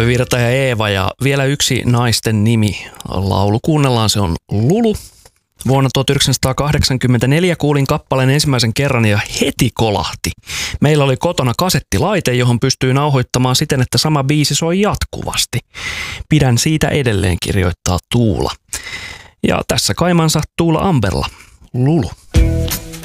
Olavi Virta ja Eeva ja vielä yksi naisten nimi. Laulu kuunnellaan, se on Lulu. Vuonna 1984 kuulin kappaleen ensimmäisen kerran ja heti kolahti. Meillä oli kotona kasettilaite, johon pystyy nauhoittamaan siten, että sama biisi soi jatkuvasti. Pidän siitä edelleen, kirjoittaa Tuula. Ja tässä kaimansa Tuula Amberla. Lulu.